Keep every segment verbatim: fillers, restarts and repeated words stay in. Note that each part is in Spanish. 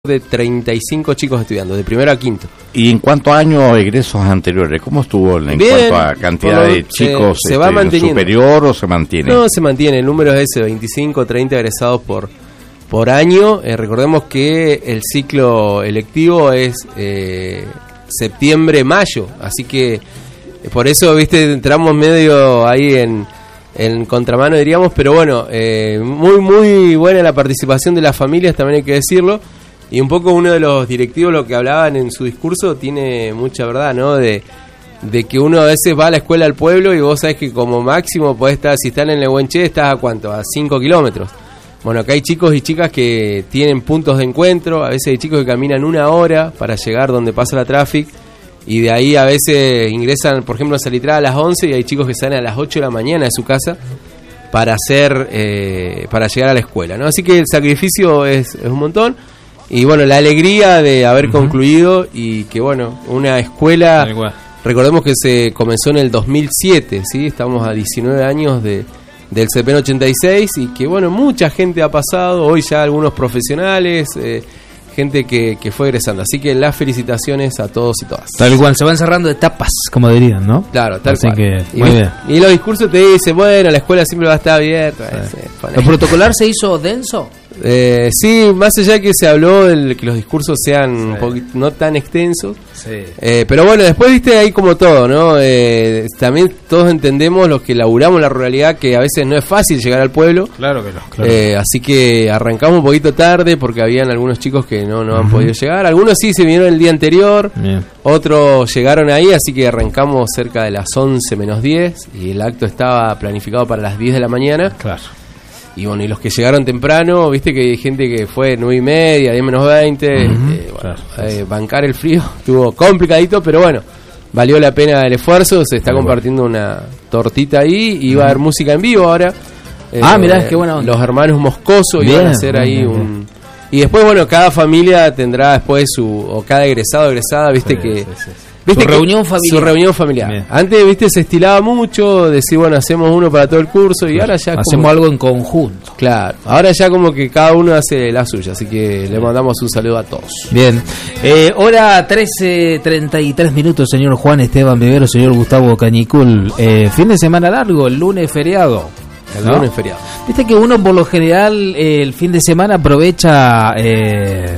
de treinta y cinco chicos estudiando, de primero a quinto. ¿Y en cuanto a años egresos anteriores, cómo estuvo en Bien, cuanto a cantidad de chicos? Se, se va este, manteniendo. ¿Superior o se mantiene? No, se mantiene, el número es ese, veinticinco, treinta egresados por, por año. Eh, recordemos que el ciclo electivo es eh, septiembre-mayo, así que eh, por eso, viste, entramos medio ahí en, en contramano, diríamos, pero bueno, eh, muy, muy buena la participación de las familias, también hay que decirlo. Y un poco uno de los directivos, lo que hablaban en su discurso, tiene mucha verdad, ¿no? De, de que uno a veces va a la escuela al pueblo y vos sabés que como máximo podés estar, si están en Nehuenche, estás a cuánto, a cinco kilómetros. Bueno, acá hay chicos y chicas que tienen puntos de encuentro, a veces hay chicos que caminan una hora para llegar donde pasa la tráfico, y de ahí a veces ingresan, por ejemplo, a Salitrá a las once y hay chicos que salen a las ocho de la mañana de su casa para hacer, eh, para llegar a la escuela, ¿no? Así que el sacrificio es, es un montón. Y bueno, la alegría de haber uh-huh. concluido y que bueno, una escuela, recordemos que se comenzó en el dos mil siete, ¿sí? Estamos a diecinueve años de, del C P N ochenta y seis y que bueno, mucha gente ha pasado, hoy ya algunos profesionales, eh, gente que, que fue egresando, así que las felicitaciones a todos y todas. Tal cual, se van cerrando etapas, como dirían, ¿no? Claro, tal así cual. Que, y, muy bien. Y los discursos te dicen, bueno, la escuela siempre va a estar abierta. Sí. Ese, ¿El protocolar se hizo denso? Eh, sí, más allá que se habló de que los discursos sean sí. un poquito, no tan extensos, sí. eh, pero bueno, después viste ahí como todo, ¿no? Eh, también todos entendemos, los que laburamos la ruralidad, que a veces no es fácil llegar al pueblo. Claro que no. Claro. Eh, así que arrancamos un poquito tarde porque habían algunos chicos que no, no han uh-huh. podido llegar. Algunos sí se vinieron el día anterior, bien. Otros llegaron ahí, así que arrancamos cerca de las once menos diez y el acto estaba planificado para las diez de la mañana. Claro. Y bueno, y los que llegaron temprano, viste que hay gente que fue nueve y media, diez menos veinte, uh-huh. eh, bueno, claro. eh, bancar el frío estuvo complicadito, pero bueno, valió la pena el esfuerzo, se está Muy compartiendo bueno. una tortita ahí y uh-huh. va a haber música en vivo ahora. Eh, ah, mirá, qué bueno. Los hermanos Moscoso iban a hacer bien, ahí bien, un... Bien. Y después, bueno, cada familia tendrá después su... o cada egresado o egresada, viste sí, que... Sí, sí. ¿Viste su que, reunión familiar. Su reunión familiar. Bien. Antes, viste, se estilaba mucho, decir, bueno, hacemos uno para todo el curso y ahora ya... Hacemos como, algo en conjunto. Claro, ahora ya como que cada uno hace la suya, así que le mandamos un saludo a todos. Bien, eh, hora trece treinta y tres minutos, señor Juan Esteban Vivero, señor Gustavo Cañicul. Eh, fin de semana largo, el lunes feriado. El ¿no? lunes feriado. Viste que uno por lo general eh, el fin de semana aprovecha... Eh,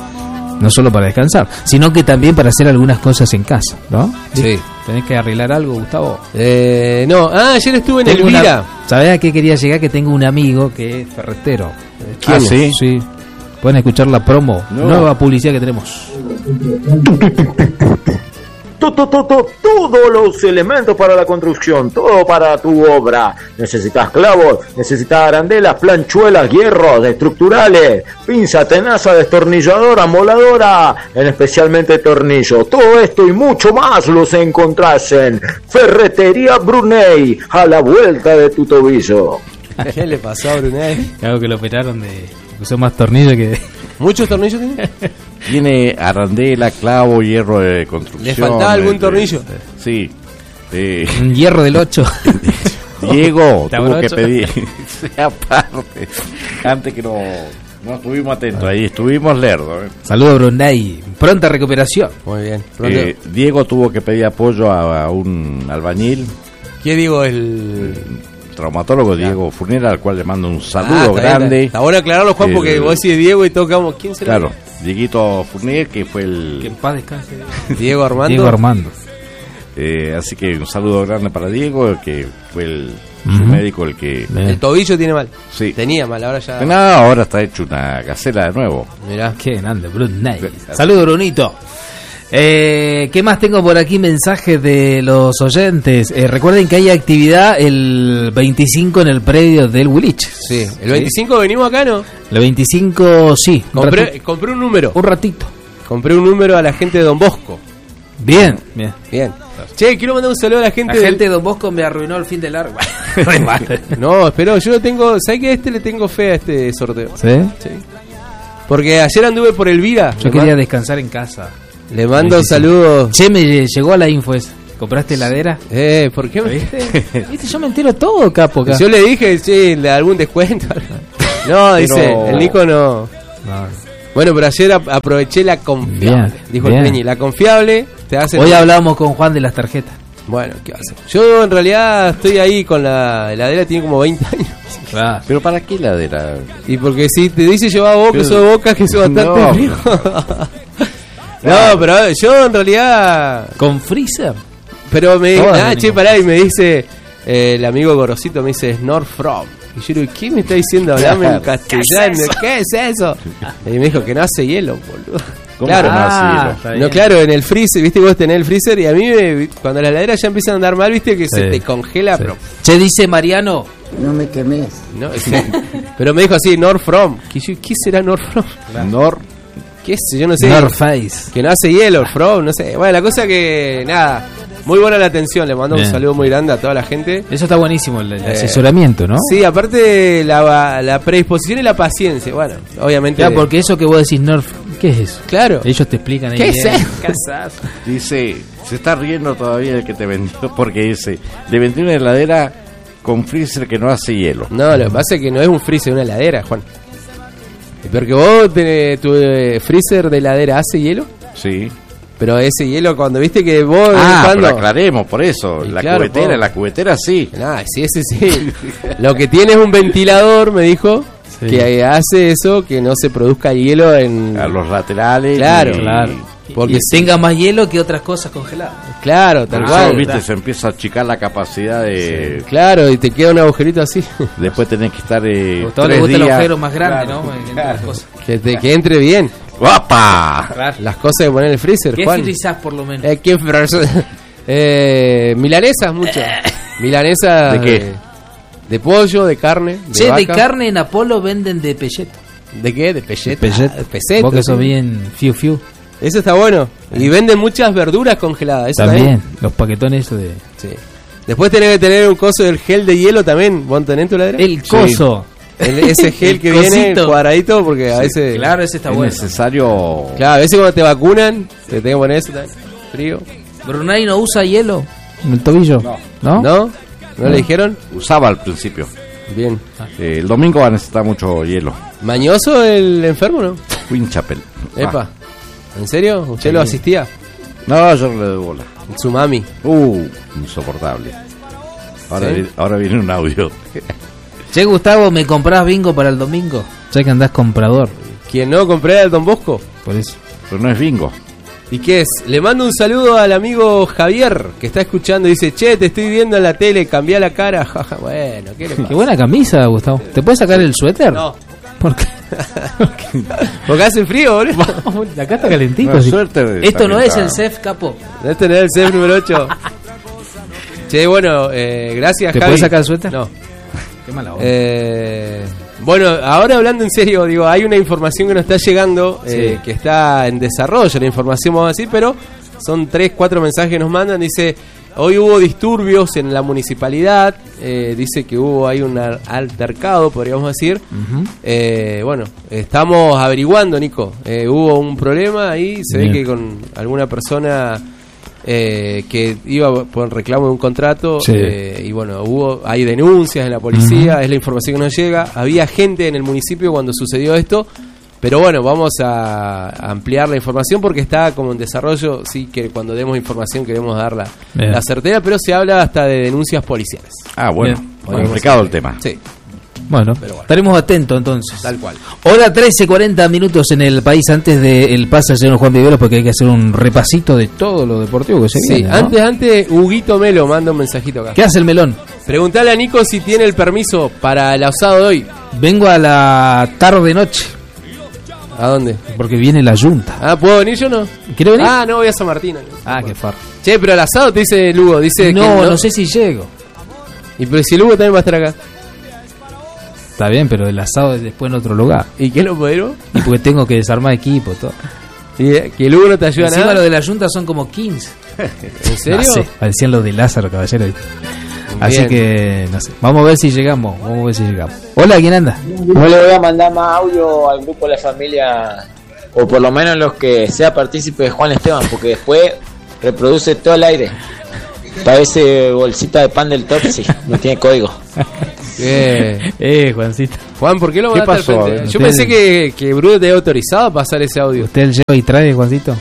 no solo para descansar, sino que también para hacer algunas cosas en casa, ¿no? Sí. ¿Tenés que arreglar algo, Gustavo? Eh, no, ah, ayer estuve en tengo Elvira. Una, ¿sabés a qué quería llegar? Que tengo un amigo que es ferretero. ¿Quién? Ah, ¿sí? Sí. Pueden escuchar la promo, no. nueva publicidad que tenemos. Todos los elementos para la construcción, todo para tu obra. Necesitas clavos, necesitas arandelas, planchuelas, hierros estructurales, pinza, tenaza, destornilladora, moladora, en especialmente tornillo. Todo esto y mucho más los encontrás en Ferretería Brunei, a la vuelta de tu tobillo. ¿Qué le pasó a Brunei? Claro que lo operaron de... usó más tornillos que... ¿Muchos tornillos tiene? Tiene arandela, clavo, hierro de construcción. ¿Le faltaba algún tornillo? De, de, sí. De, un hierro del ocho. Diego tuvo que pedir. Aparte, antes que no, no estuvimos atentos ahí, estuvimos lerdos. ¿eh? Saludos, Brunei. Pronta recuperación. Muy bien. Eh, Diego tuvo que pedir apoyo a, a un albañil. ¿Qué Diego? El... traumatólogo Diego Furnier, al cual le mando un saludo ah, grande. Está bueno aclararlo, Juan, el, porque vos decís Diego y tocamos. ¿Quién será? Claro, Dieguito Furnier, que fue el... Que en paz descanse. Diego Armando. Diego Armando. Eh, así que un saludo grande para Diego, que fue el uh-huh. su médico el que... Bien. El tobillo tiene mal. Sí. Tenía mal, ahora ya... No, ahora está hecho una gacela de nuevo. Mirá. Qué grande, Brunei. Saludos, Brunito. Eh, ¿Qué más tengo por aquí? Mensajes de los oyentes. Eh, recuerden que hay actividad el veinticinco en el predio del Wilich. Sí, el veinticinco ¿sí? venimos acá, ¿no? El veinticinco, sí. Compré, compré un número. Un ratito. Compré un número a la gente de Don Bosco. Bien, bien. Bien. Che, quiero mandar un saludo a la gente. La del... gente de Don Bosco me arruinó el fin de largo. No, espero, yo no tengo. ¿Sabes que a este le tengo fe a este sorteo? ¿Sí? Sí. Porque ayer anduve por Elvira. Yo quería descansar en casa. Le mando saludos. Che, me llegó a la info esa. ¿Compraste heladera? Eh, ¿por qué? ¿Viste? ¿Viste? Yo me entero todo, capo. Acá. Yo le dije, sí, algún descuento. No, dice, Pero... el Nico no. No. Bueno, pero ayer ap- aproveché la confiable. Bien, Dijo bien. el Peñi, la confiable te hace... Hoy hablábamos con Juan de las tarjetas. Bueno, ¿qué va a hacer? Yo en realidad estoy ahí con la heladera, tiene como veinte años. Claro. Pero ¿para qué heladera? Y porque si te dice lleva boca, Pero- eso de boca, que eso es bastante No. frío. No, pero a ver, yo en realidad... ¿Con freezer? Pero me Todas ah, venimos. che, pará, y me dice eh, el amigo Gorosito, me dice Snort From. Y yo digo, ¿qué me está diciendo? Hablame en castellano, ¿qué es eso? Y me dijo que no hace hielo, boludo. ¿Cómo Claro, que no hace Ah, hielo? está no, bien. claro, en el freezer, viste que vos tenés el freezer y a mí me, cuando la heladera ya empieza a andar mal, viste que se Sí. te congela, Sí. pero Che, dice Mariano. No me quemes. no, es que- pero me dijo así, North From. Que yo, ¿qué será North From? Nor, ¿Qué sé? Yo no sé. North Face. Que no hace hielo, From, no sé. Bueno, la cosa que, nada, muy buena la atención, le mando Bien. un saludo muy grande a toda la gente. Eso está buenísimo, el, el Eh, asesoramiento, ¿no? Sí, aparte la, la predisposición y la paciencia, bueno, obviamente. Claro, porque eso que vos decís North, ¿qué es eso? Claro. Ellos te explican ahí. ¿Qué es bien. eso? ¿Qué haces? dice, se está riendo todavía el que te vendió, porque dice, le vendí una heladera con freezer que no hace hielo. No, lo que pasa es que no es un freezer, es una heladera, Juan. Porque vos tenés tu eh, freezer de heladera hace hielo, Sí. pero ese hielo cuando viste que vos de vez en Ah, cuando- pero aclaremos, por eso. Y La claro, cubetera, po. la cubetera sí. Nah, sí, ese sí. Lo que tiene es un ventilador, me dijo, Sí. que hace eso, que no se produzca hielo en... A los laterales. Claro, y- Claro. Porque Y sí. tenga más hielo que otras cosas congeladas. Claro, tal Por cual. eso, viste, se empieza a achicar la capacidad de... Claro, y te queda un agujerito así. Después tenés que estar eh, A Gustavo le tres gusta el días... agujero más grande, Claro, ¿no? Entre claro. las cosas. que, te, que entre bien. ¡Guapa! Claro. Las cosas de poner en el freezer, ¿Qué Juan. frizás por lo menos? Eh, ¿quién frizz- eh, milanesas, mucho. Milanesas ¿De qué? de pollo, de carne. De Che, de vaca. carne en Apolo venden de pelleto. ¿De qué? De pelleta. Pelleto. De peseta, Vos que sos sí. bien fiu fiu. Eso está bueno. Y venden muchas verduras congeladas. Eso También, los paquetones esos de... Sí. Después tenés que tener un coso del gel de hielo también. ¿Vos tenés tu heladera? El coso. El- ese gel que El viene cosito. cuadradito porque a veces... Claro, ese está Es bueno. necesario... Claro, a veces cuando te vacunan, te tengo que poner eso también. Frío. Brunei no usa hielo en el tobillo. No. ¿No? ¿No? ¿No le dijeron? Usaba al principio. Bien. Eh, el domingo va a necesitar mucho hielo. ¿Mañoso el enfermo, no? Winchapel. Epa. ¿En serio? ¿Usted lo asistía? No, yo no le doy bola. Su mami. Uh, insoportable. Ahora, ¿Sí? vi- ahora viene un audio. Che, Gustavo, ¿me comprás bingo para el domingo? Ya que andás comprador. ¿Quién no compré al Don Bosco? Por eso. Pero no es bingo. ¿Y qué es? Le mando un saludo al amigo Javier, que está escuchando y dice, che, te estoy viendo en la tele, cambia la cara. Jaja, bueno, ¿qué le pasa? Qué buena camisa, Gustavo. ¿Te puedes sacar el suéter? No, ¿Por qué? porque hace frío, boludo. Acá está calentito. Buena sí. suerte. Esto no también es está- el C E F, capo. Debes tener el C E F número ocho. Che, bueno, eh, gracias, ¿Te Javi. puedes sacar el suéter? No. Qué mala onda. Eh, bueno, ahora hablando en serio, digo, hay una información que nos está llegando, eh, que está en desarrollo, la información vamos a decir, pero son tres, cuatro mensajes que nos mandan, dice, hoy hubo disturbios en la municipalidad, eh, dice que hubo ahí un al- altercado, podríamos decir. Ujú. Eh, bueno, estamos averiguando, Nico, eh, hubo un problema ahí, se Bien. ve que con alguna persona... Eh, que iba por reclamo de un contrato, Sí. eh, y bueno, hubo hay denuncias en la policía, es la información que nos llega. Había gente en el municipio cuando sucedió esto, pero bueno, vamos a ampliar la información porque está como en desarrollo. Sí, que cuando demos información queremos dar la, Bien. la certera, pero se habla hasta de denuncias policiales. Ah, bueno. Bien. Complicado el tema. Sí, Bueno, Pero bueno. estaremos atentos entonces. tal cual. Hora trece, cuarenta minutos en el país antes del pase al señor Juan Viveros, porque hay que hacer un repasito de todo lo deportivo que se Sí, viene, ¿no? antes, antes, Huguito Melo manda un mensajito acá. ¿Qué hace el melón? Preguntale a Nico si tiene el permiso para el asado de hoy. Vengo a la tarde-noche, ¿A dónde? porque viene la yunta. Ah, ¿puedo venir yo no? ¿Quiere venir? Ah, no, voy a San Martín. Ah, qué farro. Che, pero el asado te dice Lugo, dice que No, no sé si llego. Y pero si Lugo también va a estar acá. Está bien, pero el asado es después en otro lugar. ¿Y qué no podemos? Y porque tengo que desarmar equipo, todo. ¿Y eh, que Lugo no te ayuda Encima nada? lo de la yunta son como quince. ¿En serio? No sé, parecían los de Lázaro, caballero. Así Bien. que, no sé. Vamos a ver si llegamos. Vamos a ver si llegamos. Hola, ¿quién anda? No le voy a mandar más audio al grupo de la familia, o por lo menos los que sea partícipe de Juan Esteban, porque después reproduce todo el aire. Parece bolsita de pan del Topsy, no tiene código. Eh, eh, Juancito. Juan, ¿por qué lo ¿Qué mandaste al pasó? frente? Yo Usted- pensé que, que Bruno te había autorizado a pasar ese audio. ¿Usted el lleva y trae, Juancito?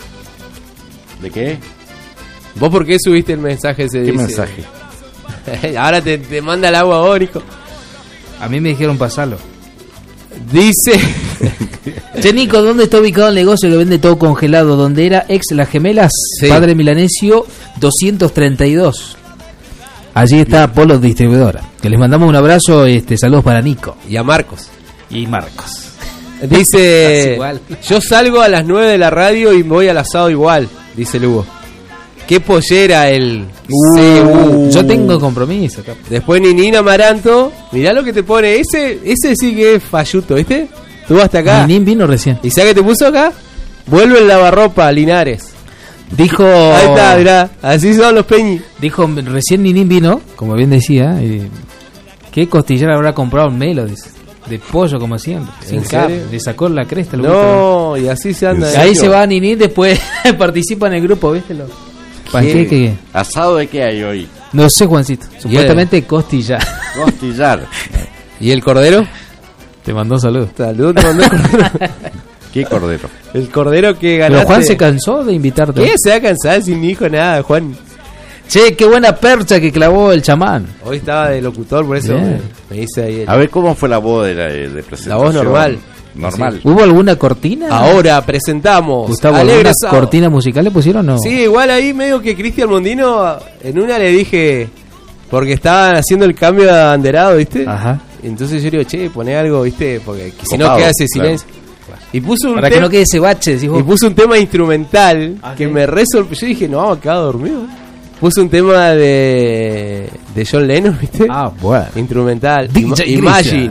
¿De qué? ¿Vos por qué subiste el mensaje ese? ¿Qué dice? mensaje? Ahora te, te manda el agua vos, Nico. A mí me dijeron pasarlo. Dice... Che, Nico, ¿dónde está ubicado el negocio que vende todo congelado? Donde era ex Las Gemelas, Sí. Padre Milanesio doscientos treinta y dos. Allí está Polo Distribuidora. Que les mandamos un abrazo, este, saludos para Nico. Y a Marcos. Y Marcos. Dice... Casi igual. Yo salgo a las nueve de la radio y me voy al asado igual, dice Lugo. Qué pollera el C U. Yo tengo compromiso. Acá. Después Ninina Amaranto. Mirá lo que te pone. Ese ese sí que es falluto, ¿viste? Tú hasta acá. Ninin vino recién. ¿Y sabes qué te puso acá? Vuelve el lavarropa, Linares. Dijo... Ahí está, mirá. Así son los peñis. Dijo, recién Ninin vino, como bien decía, y ¿qué costillar habrá comprado en Melo? Dice. De pollo, como siempre. Sin ¿En carne. serio? Le sacó la cresta. el No, y así se anda. Ahí se va Ninin, después participa en el grupo, ¿viste? Lo... Panqueque. ¿Asado de qué hay hoy? No sé, Juancito. Supuestamente costillar. Costillar. ¿Y el cordero? Te mandó saludos. Salud, te mandó el cordero. ¿Qué cordero? El cordero que ganaste. Pero Juan se cansó de invitarte. ¿Qué? Se va a cansar sin hijo nada, Juan. Che, qué buena percha que clavó el chamán. Hoy estaba de locutor, por eso Bien. me, me hice ahí el- A ver, ¿cómo fue la voz de, la, de presentación? La voz normal. Normal. ¿Hubo alguna cortina? Ahora presentamos Gustavo, Alegre ¿alguna Sábado. cortina musical le pusieron o no? Sí, igual ahí medio que Cristian Mondino, en una le dije, porque estaban haciendo el cambio de abanderado, ¿viste? Ajá. Entonces yo le digo, che, poné algo, ¿viste? Porque si no Copado, queda ese claro. silencio. Y puso un Para que tem- no quede ese bache, decís vos. y puso un tema instrumental Ah, que ¿sí? me re sorprendió. Yo dije, no, acaba dormido. Puso un tema de de John Lennon, ¿viste? Ah, bueno. Instrumental. D J Ima- Christian. Imagine.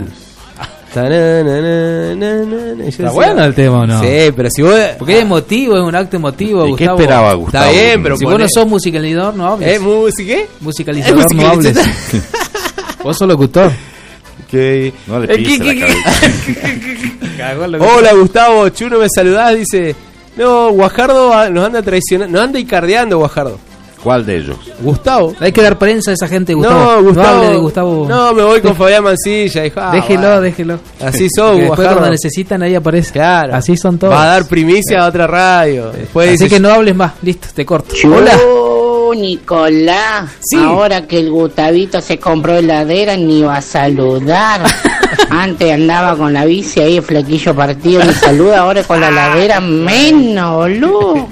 Ta-na-na-na-na-na. Yo Está decía- bueno el tema, ¿o no? Sí, pero si vos... Porque es emotivo, es un acto emotivo, ¿Y qué Gustavo. esperaba Gustavo? Está bien, pero Si poné- vos no sos musicalizador, no hables. ¿Eh? ¿Música qué? Musicalizador, Es no hables. musicalizador. Vos sos locutor. Que- No le Eh, pise ¿qué- la qué- cabeza. Hola Gustavo, Chuno, me saludás, dice. No, Guajardo ah, nos anda traicionando, nos anda icardeando Guajardo. ¿Cuál de ellos? Gustavo. Hay que dar prensa a esa gente, Gustavo. No, Gustavo. hable de Gustavo. No, me voy con Fabián Mancilla. Dijo, ah, déjelo, va. déjelo. Así sos, Porque después Guajardo. cuando necesitan ahí aparece. Claro. Así son todos. Va a dar primicia a otra radio. Después Así dice, que no hables más. Listo, te corto. Yo, Hola. Nicolás, Sí. ahora que el Gustavito se compró heladera ni iba a saludar. Antes andaba con la bici ahí, flequillo partido, ni saluda, ahora con la heladera menos, boludo.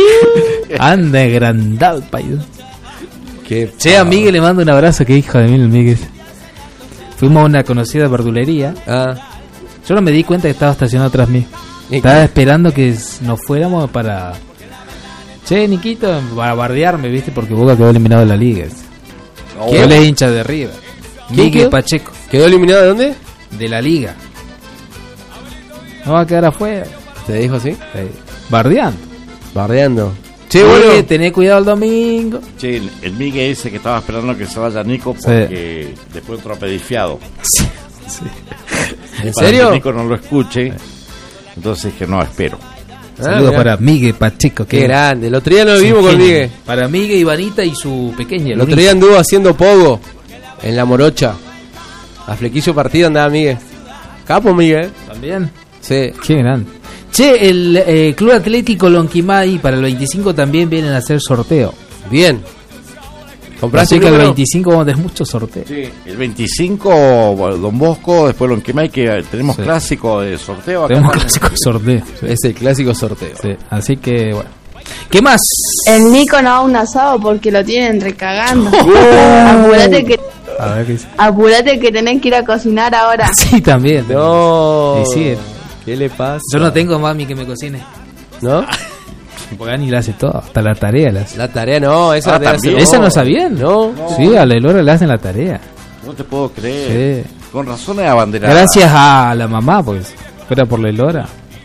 Anda agrandado, país. que Che, a Miguel le mando un abrazo. Que hijo de mí, el Miguel. Fuimos a una conocida verdulería. Ah, Yo no me di cuenta que estaba estacionado atrás mío. ¿y Estaba qué? esperando que s- nos fuéramos para... Che, Niquito, para bardearme, ¿viste? Porque Boca quedó eliminado de la liga. ¿Quién? Él es hincha de River. ¿Quién Miguel quedó? Pacheco, ¿Quedó eliminado de dónde? de la liga. No va a quedar afuera. Te dijo así. Eh, bardeando. Bardeando. Che, Che, bueno. bueno, tené cuidado el domingo. Che, el, el Miguel ese que estaba esperando que se vaya Nico porque después entró apedifiado. ¿En Para serio? que Nico no lo escuche. Entonces dije, no, espero. Ah, Saludos mirá. para Miguel Pacheco. Qué grande. El otro día nos vimos con Miguel. Para Miguel, Ivanita y su pequeña. El otro día anduvo haciendo pogo en la morocha. A flequillo partido andaba Miguel. Capo Miguel. También. Sí. Qué grande. Che, el eh, Club Atlético Lonquimay para el veinticinco también vienen a hacer sorteo. Bien. ¿Compraste Así que el el número? veinticinco vamos a tener muchos sorteos. Sí, el veinticinco, bueno, Don Bosco, después lo Lonquimay, que tenemos Sí. clásico de sorteo. Acá Tenemos también. clásico sorteo. Es el clásico sorteo. Sí, así que bueno. ¿Qué más? El Nico no va a un asado porque lo tienen recagando. Apurate que, A ver qué dice. apurate que tenés que ir a cocinar ahora. Sí, también. No. Sí, sí. ¿Qué le pasa? Yo no tengo mami que me cocine. ¿No? Porque Ani la hace todo, hasta la tarea la hace. La tarea no, esa Ah, la tarea también. hace- ¿Esa no sabían? No. Sí, a la Elora le hacen la tarea. No te puedo creer. Sí. Con razones abanderada. Gracias a la mamá, pues. Fuera por la Elora.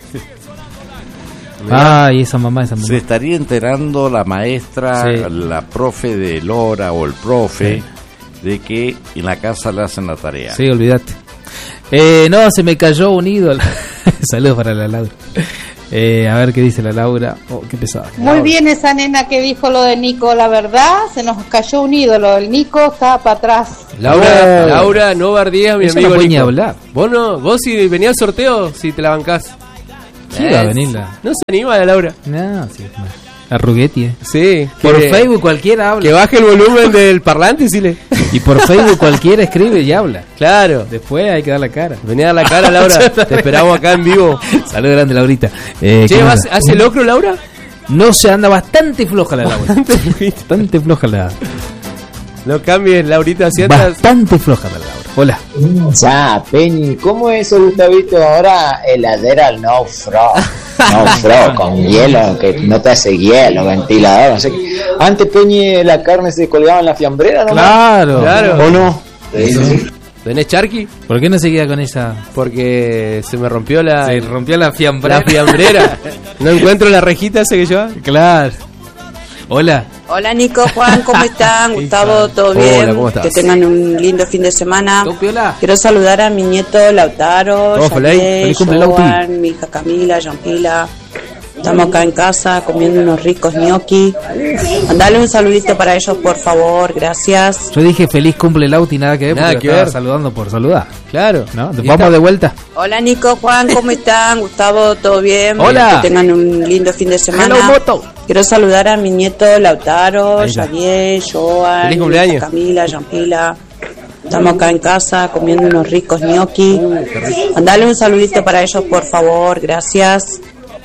Ay, esa mamá, esa mamá. Se estaría enterando la maestra, Sí. la profe de Lora o el profe, de que en la casa le hacen la tarea. Sí, olvídate. Eh, no, se me cayó un ídolo. Saludos para la Laura. Eh, a ver qué dice la Laura. Oh, qué pesada. Muy Laura. bien esa nena que dijo lo de Nico, la verdad, se nos cayó un ídolo, el Nico está para atrás. Laura, Laura, no bardías, mi Eso amigo no puede ni Nico. hablar. Vos no, vos si venía al sorteo, si te la bancás. Sí, va a venir la... No se anima la Laura. No, sí, no. La Rugetti, eh. Sí. Por que, Facebook cualquiera habla. Que baje el volumen del parlante, sí le. Y por Facebook cualquiera escribe y habla. Claro. Después hay que dar la cara. Venía a dar la cara, Laura. Te esperamos acá en vivo. Salud grande, Laurita. Eh, Che, ¿qué ¿hace, más? ¿hace locro, Laura? No se anda bastante floja la Laura. Bastante floja la. No cambies, Laurita, si andas. Bastante floja la Laura. Hola. Ya, Peñi, ¿cómo es eso, Gustavito? Ahora heladera no frost. No frost, con hielo, que no te hace hielo, ventilador, no sé qué. Antes, Peñi, la carne se colgaba en la fiambrera, ¿no? Claro. Claro. ¿O no? ¿Tenés charqui? ¿Por qué no se queda con esa? Porque se me rompió la. Se rompió la fiambrera. La fiambrera. No encuentro la rejita esa que lleva. Claro. Hola. Hola Nico, Juan, ¿cómo están? Gustavo, ¿todo bien? Hola, ¿cómo estás? Que tengan un lindo fin de semana. ¿Todo piola? Quiero saludar a mi nieto Lautaro, Todo feliz. Javier, Feliz cumple, Lauti. Joan, mi hija Camila, Jean-Pila. Estamos acá en casa comiendo unos ricos gnocchi. Mandale un saludito para ellos, por favor, gracias. Yo dije feliz cumple Lauti, nada que ver, Nada porque que lo estaba ver. saludando por saludar. Claro. ¿No? Y Vamos está- de vuelta. Hola Nico, Juan, ¿cómo están? Gustavo, ¿todo bien? Hola. Que tengan un lindo fin de semana. Hello, Moto. Quiero saludar a mi nieto Lautaro, Ahí está. Javier, Joan, Feliz mi cumpleaños. hija Camila, Jean-Pila. Estamos acá en casa comiendo unos ricos gnocchi. Mandale un saludito para ellos, por favor, gracias.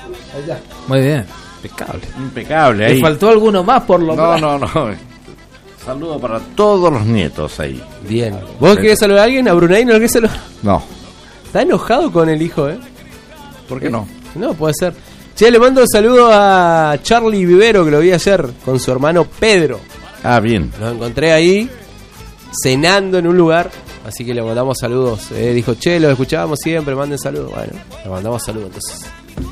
Muy bien. Impecable. Impecable ¿Le ahí. faltó alguno más por lo No, menos? no, no. Saludo para todos los nietos ahí. Bien. ¿Vos querés saludar a alguien? ¿A Brunei no lo querés saludar? No, Está enojado con el hijo, ¿eh? ¿por qué no? No, puede ser. Che, le mando un saludo a Charlie Vivero, que lo vi ayer con su hermano Pedro. Ah, bien. Los encontré ahí, cenando en un lugar. Así que le mandamos saludos. Eh, dijo, che, los escuchábamos siempre, manden saludos. Bueno, le mandamos saludos entonces.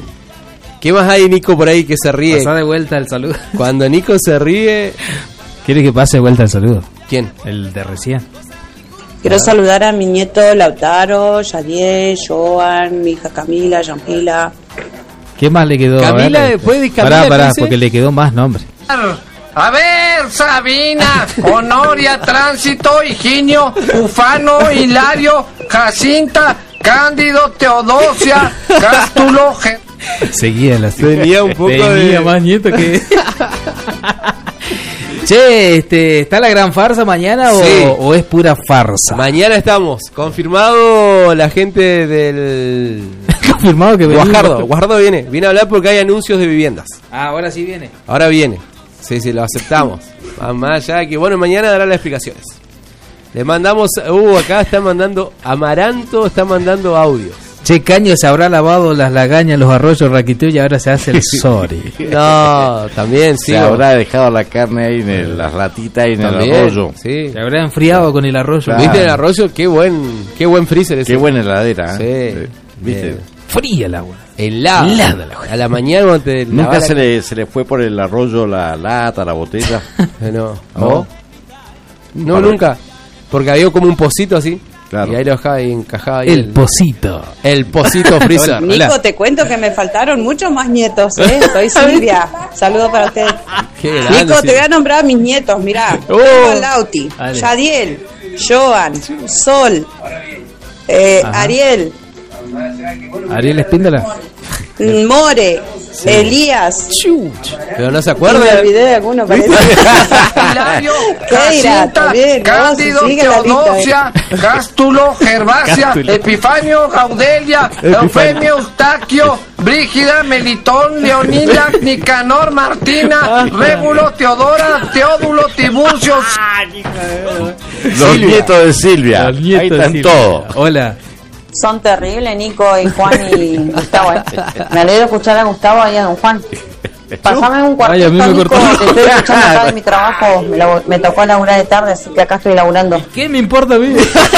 ¿Qué más hay, Nico, por ahí que se ríe? Pasá de vuelta el saludo. Cuando Nico se ríe... ¿Quiere que pase de vuelta el saludo? ¿Quién? El de recién. Quiero saludar a mi nieto Lautaro, Javier, Joan, mi hija Camila, Jean-Pila. ¿Qué más le quedó? Camila, A ver, después de Pará, Camila, pará, dice. porque le quedó más nombre. A ver, Sabina, Honoria, Tránsito, Higinio, Ufano, Hilario, Jacinta, Cándido, Teodosia, Cástulo, Ge- Seguía la Tenía un poco Tenía de... más nieto que... Che, este, ¿está la gran farsa mañana o, Sí. o es pura farsa? Mañana estamos. Confirmado la gente del... Confirmado que venimos. Guajardo. Guajardo viene. Viene a hablar porque hay anuncios de viviendas. Ah, ahora sí viene. Ahora viene. Sí, sí, lo aceptamos. Va más allá que, bueno, mañana dará las explicaciones. Le mandamos... Uh, acá está mandando... Amaranto está mandando audio. Che, Caño se habrá lavado las lagañas, los arroyos raquiteo y ahora se hace el sorry. No, también sí. Se habrá dejado la carne ahí en el, las latitas ahí en También, el arroyo. Sí. Se habrá enfriado con el arroyo. Claro. ¿Viste el arroyo? Qué buen, qué buen freezer ese. Qué buena heladera, ¿eh? Sí. ¿Viste? Bien. Fría el agua. Helada. Helada el agua. A la mañana cuando te Nunca lavas se la- le, se le fue por el arroyo la lata, la botella. Eh, No, No. no, Para- nunca. Porque había como un pocito así. Claro. Y ahí lo dejaba y encajaba ahí El pocito. el pocito freezer. Nico, te cuento que me faltaron muchos más nietos, ¿eh? Soy Silvia. Saludo para ustedes. Qué grande, Nico, te sí. voy a nombrar a mis nietos, mirá. Oh. Tengo a Lauti, Dale. Yadiel, Joan, Sol, eh, Ajá. Ariel, Ariel Espíndola. More, Elías. Pero no se Y acuerda. me olvidé de alguno, parece. Hilario, Keira, Jacinta, también, no, Cándido, si sigue la lista, Teodosia, Cástulo, Gervasia, Cástulo. Epifanio, Gaudelia, Eufemio, Eustaquio, Brígida, Melitón, Leonila, Nicanor, Martina, Rébulo, Teodora, Teódulo, Tiburcio. Los nietos de Silvia. Los nietos ahí de están Silvia. todos. Hola. Son terribles, Nico y Juan y Gustavo. ¿eh? Me alegro escuchar a Gustavo y a don Juan. Pasame un Ay, a mí cuartito, me Nico, cortó. te estoy escuchando acá de mi trabajo. Me, labo- me tocó laburar de tarde, así que acá estoy laburando. ¿Qué me importa a mí?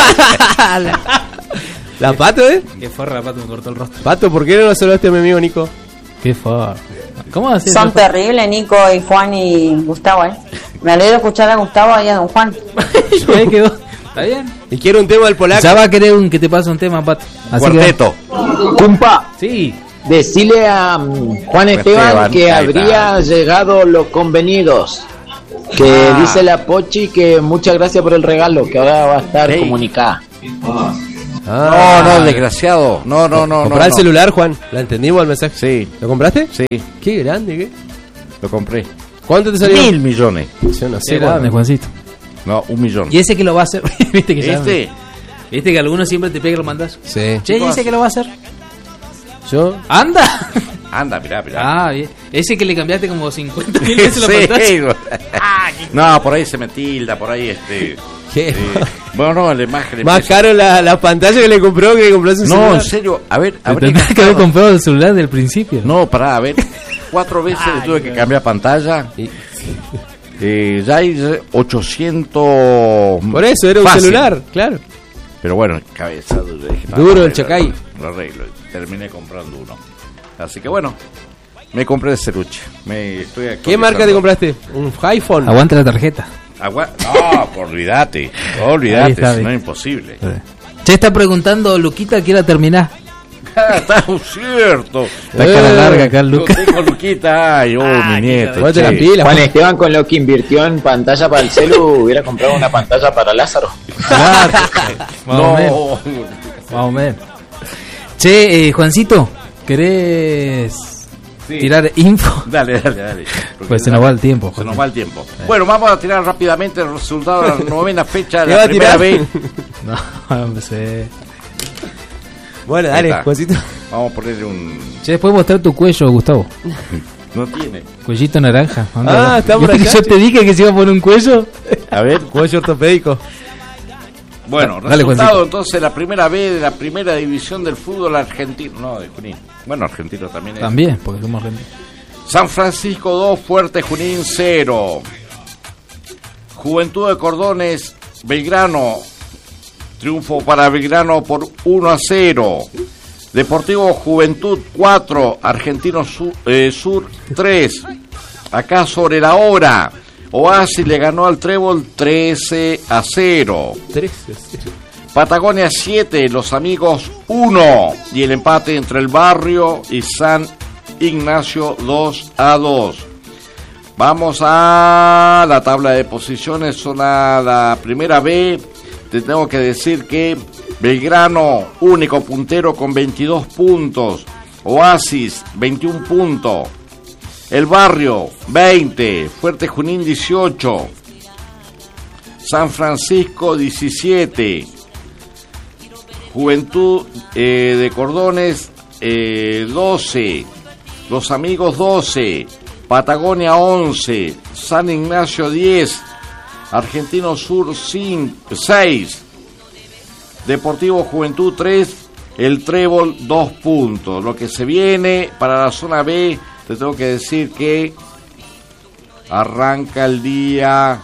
¿La Pato, eh? Qué forra, Pato, me cortó el rostro. Pato, ¿por qué no lo saludaste a mi amigo Nico? Qué forra. ¿Cómo así? Son terribles, Nico y Juan y Gustavo, ¿eh? Me alegro escuchar a Gustavo y a don Juan. Ahí quedó. ¿Está bien? Y quiero un tema del polaco. Ya va a querer un, que te pase un tema, Pato. Así Cuarteto. Cumpa, que... Sí. Decile a um, Juan Esteban, Esteban que habría llegado los convenidos. Que ah. dice la Pochi que muchas gracias por el regalo, que ahora va a estar hey. comunicada. Ah. No, no, desgraciado. No, no, no. ¿Comprá no, el no. celular, Juan? ¿La entendimos el mensaje? Sí. ¿Lo compraste? Sí. Qué grande, ¿qué? Lo compré. ¿Cuánto te salió? Mil millones. Yo no sé. Qué grande, Juancito. No, un millón. ¿Y ese que lo va a hacer? ¿Viste que ¿Este? Ya, ¿Viste que algunos siempre te pega el mandazo? Sí. Che, ¿y ese que lo va a hacer? ¿Yo? ¡Anda! Anda, mirá, mirá. Ah, bien. Ese que le cambiaste como cincuenta mil veces sí. la pantalla. No, por ahí se me tilda, por ahí este... ¿Qué? Eh, bueno, no, la imagen... Más empieza. caro la, la pantalla que le compró que comprarse un no, celular. No, en serio, a ver... Tendrás que haber comprado el celular del principio. No, pará, a ver... Cuatro veces Ay, tuve que cambiar pantalla. Y, eh, ya hay ochocientos... Por eso, era un fácil. Celular, claro. Pero bueno, cabeza duro. Duro el Chacay. Lo arreglo, terminé comprando uno. Así que bueno, me compré el celuche. Me estoy ¿Qué marca te compraste? ¿Un iPhone? Aguanta la tarjeta. Agua... No, olvídate. Olvídate, está, si no es imposible. Che, está preguntando Luquita, ¿quiere terminar? Está cierto. La eh, cara larga acá, Luca. Yo tengo Luquita. Ay, oh, ah, mi nieto. La pila, Juan Esteban, con lo que invirtió en pantalla para el celu, hubiera comprado una pantalla para Lázaro. Claro. no. Más o menos. Che, eh, Juancito, ¿querés sí. tirar info? Dale, dale, dale. Pues se nos va el tiempo. Se nos va el tiempo. Eh. Bueno, vamos a tirar rápidamente el resultado de la novena fecha de la primera vez. No, no sé. Bueno, dale, Juancito. Vamos a ponerle un... Che, ¿puedes mostrar tu cuello, Gustavo? No tiene. Cuellito naranja. Ah, está por acá. Yo te dije que se iba a poner un cuello. A ver. Cuello ortopédico. Bueno, dale, resultado Juancito. Entonces la primera vez de la primera división del fútbol argentino. No, de Junín. Bueno, argentino también es. También, porque somos argentinos. San Francisco dos, Fuerte Junín cero. Juventud de Cordones, Belgrano. Triunfo para Belgrano por uno a cero. Deportivo Juventud cuatro, Argentino Sur, eh, Sur tres. Acá sobre la hora, Oasis le ganó al Trébol trece a cero. trece a cero. Patagonia siete, Los Amigos uno. Y el empate entre el Barrio y San Ignacio dos a dos. Vamos a la tabla de posiciones, zona la primera B. Te tengo que decir que Belgrano, único puntero con veintidós puntos. Oasis, veintiún puntos. El Barrio, veinte. Fuerte Junín, dieciocho. San Francisco, diecisiete. Juventud eh, de Cordones, eh, doce. Los Amigos, doce. Patagonia, once. San Ignacio, diez. Argentino Sur cinco, seis, Deportivo Juventud tres, el Trébol dos puntos. Lo que se viene para la zona B, te tengo que decir que arranca el día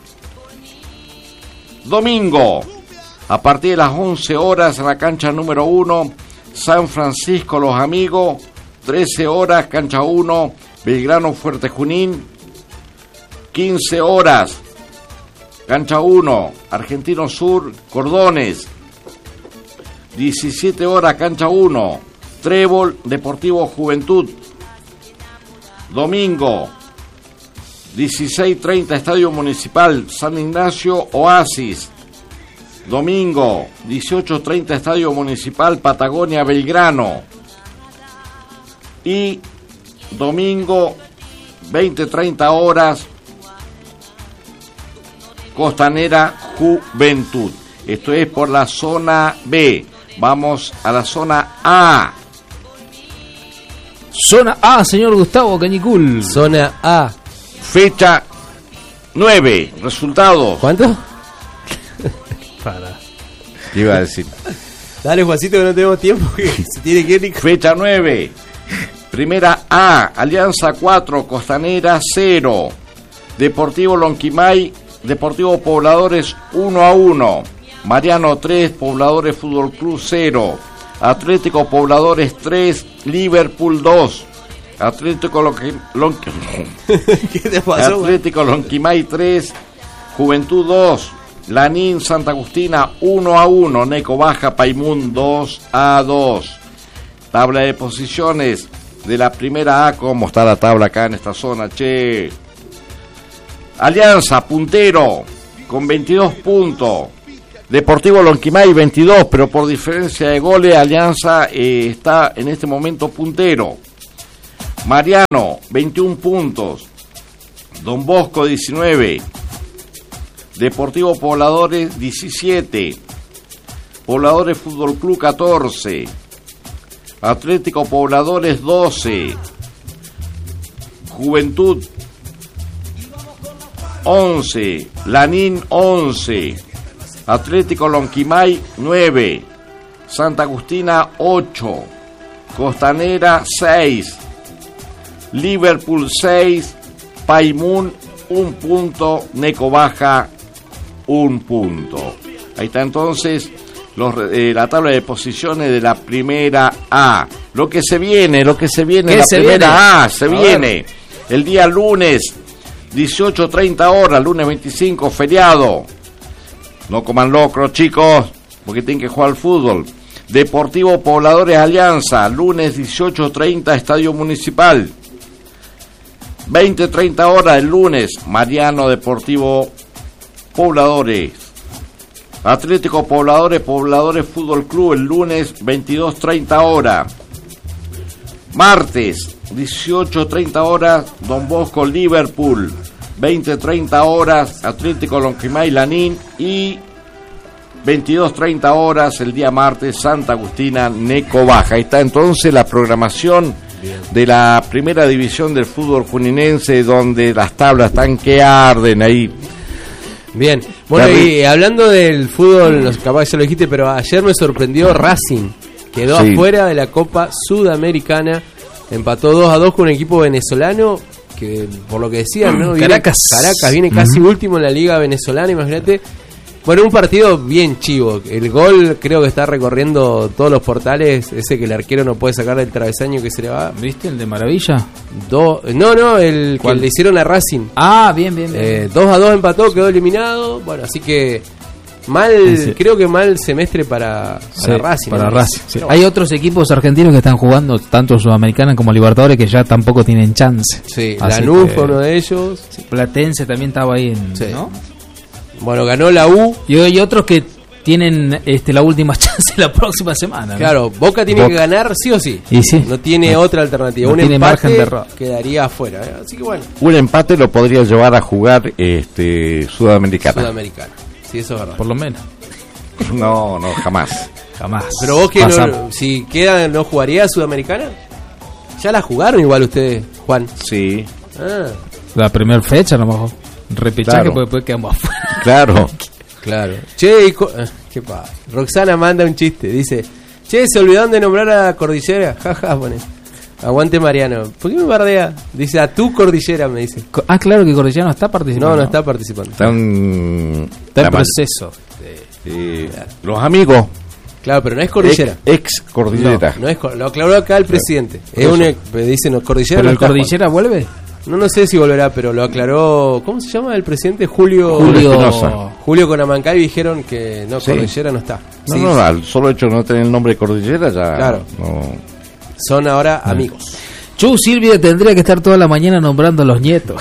domingo, a partir de las once horas en la cancha número uno, San Francisco Los Amigos, trece horas, cancha uno, Belgrano Fuerte Junín, quince horas, cancha uno, Argentino Sur, Cordones. diecisiete horas, cancha uno, Trébol, Deportivo Juventud. Domingo, dieciséis treinta, Estadio Municipal, San Ignacio, Oasis. Domingo, dieciocho treinta, Estadio Municipal, Patagonia, Belgrano. Y domingo, veinte treinta horas, Costanera Juventud. Esto es por la zona B. Vamos a la zona A. Zona A, señor Gustavo Cañicul. Zona A. Fecha nueve. Resultados. ¿Cuánto? Para. Iba a decir. Dale, Juancito, que no tenemos tiempo. Que se tiene que ir. Fecha nueve. Primera A. Alianza cuatro, Costanera cero. Deportivo Lonquimay, Deportivo Pobladores uno a uno. Mariano tres, Pobladores Fútbol Club cero. Atlético Pobladores tres, Liverpool dos. Atlético Lonqui... Lonqui... ¿Qué te pasó? Atlético Lonquimay tres, Juventud dos. Lanín Santa Agustina uno a uno. Neco Baja Paimún dos a dos. tabla de posiciones de la primera A. ¿Cómo está la tabla acá en esta zona, che? Alianza, puntero, con veintidós puntos. Deportivo Lonquimay, veintidós, pero por diferencia de goles, Alianza eh, está en este momento puntero. Mariano, veintiún puntos. Don Bosco, diecinueve. Deportivo Pobladores, diecisiete. Pobladores Fútbol Club, catorce. Atlético Pobladores, doce. Juventud, once. Lanín, once. Atlético Lonquimay, nueve. Santa Agustina, ocho. Costanera, seis. Liverpool, seis. Paimún, un punto. Neco Baja, un punto. Ahí está entonces los, eh, la tabla de posiciones de la primera A. Lo que se viene, lo que se viene en la se primera viene? A, se A viene ver. el día lunes, dieciocho treinta horas, lunes veinticinco, feriado. No coman locro, chicos, porque tienen que jugar al fútbol. Deportivo Pobladores Alianza, lunes dieciocho treinta, Estadio Municipal. veinte treinta horas el lunes, Mariano Deportivo Pobladores. Atlético Pobladores, Pobladores Fútbol Club, el lunes veintidós treinta horas. Martes, dieciocho treinta horas, Don Bosco Liverpool. veinte treinta horas, Atlético Lonquimay Lanín. Y veintidós treinta horas, el día martes, Santa Agustina Neco Baja. Ahí está entonces la programación de la primera división del fútbol juninense, donde las tablas están que arden ahí. Bien, bueno, y hablando del fútbol, no sé, capaz que ya lo dijiste, pero ayer me sorprendió Racing. Quedó Sí. afuera de la Copa Sudamericana, empató dos a dos con un equipo venezolano que, por lo que decían, ¿no? Viene- Caracas. Caracas viene casi último en la liga venezolana, imagínate. Bueno, un partido bien chivo. El gol creo que está recorriendo todos los portales, ese que el arquero no puede sacar del travesaño que se le va. ¿Viste el de Maravilla? Do- no, no, el ¿Cuál? que le hicieron a Racing. Ah, bien, bien, bien. Eh, dos a dos empató, quedó eliminado. Bueno, así que mal, Sí. creo que mal semestre para, para Sí, Racing. para ¿no? Racing, sí. Pero Hay otros equipos argentinos que están jugando, tanto Sudamericana como Libertadores, que ya tampoco tienen chance. Sí, Así Lanús que- fue uno de ellos. Sí, Platense también estaba ahí, en, Sí. ¿no? Bueno, ganó la U. Y hay otros que tienen este, la última chance la próxima semana, ¿no? Claro, Boca tiene Boca. que ganar sí o sí. Y sí. No tiene No. otra alternativa. No un tiene empate margen de error. quedaría afuera. ¿eh? Así que bueno, Un empate lo podría llevar a jugar este Sudamericana. Sudamericana. Sí, eso es verdad. Por lo menos. No, no, jamás. Jamás. Pero vos que no- Pasamos. si queda, ¿no jugaría Sudamericana? Ya la jugaron igual ustedes, Juan. Sí, Ah, La primera fecha, a lo mejor. Repechaje, Claro. porque después quedamos afuera. claro. claro. Che, y co- ah, qué pa. Roxana manda un chiste. Dice: Che, se olvidaron de nombrar a Cordillera. Jaja, pone. Aguante Mariano. ¿Por qué me bardea? Dice: A tu Cordillera, me dice. Co- Ah, claro que Cordillera no está participando. No, no está participando. Están Está en la ma- proceso. eh, los amigos. Claro, pero no es Cordillera. Ex, ex Cordillera. No es, cor- lo aclaró acá el presidente. Es un, me dice, no, Cordillera. ¿Pero no el está, Cordillera vuelve? Juan. No, no sé si volverá, pero lo aclaró. ¿Cómo se llama el presidente? Julio. Julio Espinosa. Julio con Amancay dijeron que no, Sí. Cordillera no está. No, Sí, no, al solo hecho de no tener el nombre de Cordillera ya. Claro. No. son ahora amigos. Chu Silvia tendría que estar toda la mañana nombrando a los nietos.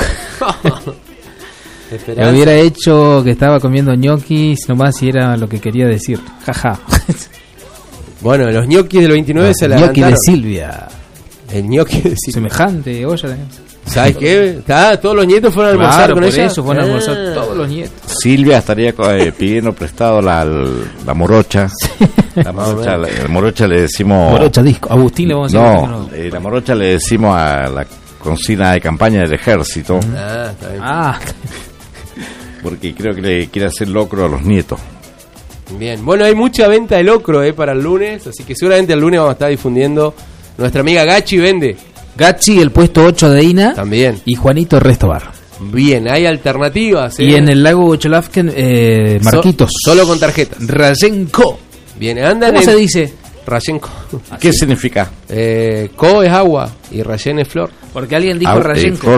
Esperanza. Le hubiera hecho que estaba comiendo ñoquis, nomás si era lo que quería decir. Jaja. Bueno, los ñoquis del veintinueve se la Ñoqui de adelantaron. Silvia. El ñoqui de Silvia. Semejante olla. de- ¿Sabes qué? Ah, todos los nietos fueron a almorzar Claro, con por ella. eso fueron a almorzar Ah. todos los nietos. Silvia estaría eh, pidiendo prestado la, la morocha. La morocha, la, la morocha le decimos. Morocha disco. Agustín le vamos a decir. No, eh, la morocha le decimos a la consigna de campaña del ejército, Ah, está bien. Ah, porque creo que le quiere hacer locro a los nietos. Bien. Bueno, hay mucha venta de locro eh, para el lunes, así que seguramente el lunes vamos a estar difundiendo. Nuestra amiga Gachi vende. Gachi, el puesto ocho de Ina. También. Y Juanito Restobar. Bien, hay alternativas. Y eh. en el lago Ocholafken, eh, So- Marquitos. solo con tarjetas. Rayenko. Bien, andan ¿Cómo en... se dice? Rayenco. ¿Qué significa? Eh, Co es agua y Rayen es flor. Porque alguien dijo Ah, eh, Rayenko. flor del agua.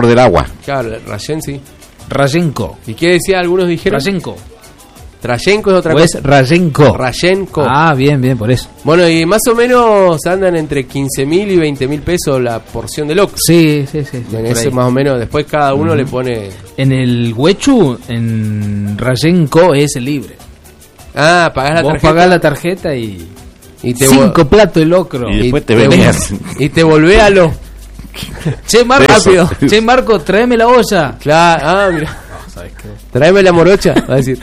Claro, Rayen sí. Rayenko. ¿Y qué decía? Algunos dijeron. Rayenko. Rayenco. Rayenko. Trayenco es otra ¿O cosa. es Rayenco? Rayenco. Ah, bien, bien, por eso. Bueno, y más o menos andan entre quince mil y veinte mil pesos la porción de locro. Sí, sí, sí. sí, En por ese ahí. más o menos, después cada uno Ujú. le pone... En el Huechu, en Rayenco es libre. Ah, pagás la Vos tarjeta. pagás la tarjeta y... y te Cinco platos de locro. Y después te te venías. Y te volvés a lo... Che, Marco, Rápido. che, Marco, tráeme la olla. Claro, ah, mira. ¿Sabes qué? Tráeme la morocha, va a decir.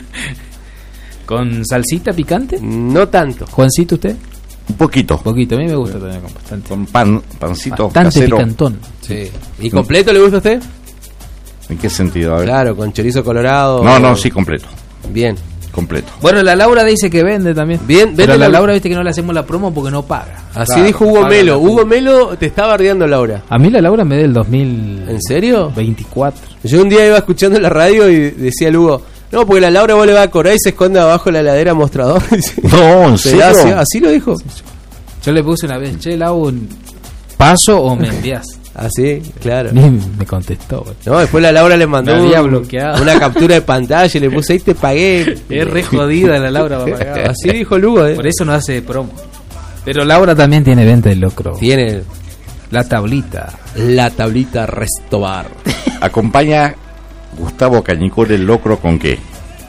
¿Con salsita picante? No tanto. Juancito, ¿usted? Un poquito. Poquito, a mí me gusta también con bastante. Con pan, pancito Bastante casero. picantón. Sí. ¿Y completo le gusta a usted? ¿En qué sentido? A ver. Claro, con chorizo colorado. No, no, sí, completo. Bien. Completo. Bueno, la Laura dice que vende también. Bien, Pero vende a la la- Laura, viste que no le hacemos la promo porque no paga. Así Claro, dijo Hugo paga Melo. la Hugo Melo te está bardeando, Laura. A mí la Laura me da el dos mil ¿En serio? veinticuatro. Yo un día iba escuchando la radio y decía el Hugo, no, porque la Laura vos le va a cobrar y se esconde abajo de la heladera mostrador. No, en Se da así, serio. así lo dijo. Yo le puse una vez, che, Lau, ¿paso o me envías? Así, claro. Ni me contestó. güey. No, después la Laura le mandó Me había un- bloqueado. una captura de pantalla y le puse ahí te pagué. Es re jodida la Laura para pagar. Así dijo el Hugo, eh. Por eso no hace promo. Pero Laura también tiene venta de locro. Tiene La tablita. la tablita Restobar. Acompaña Gustavo Cañicol el locro con qué?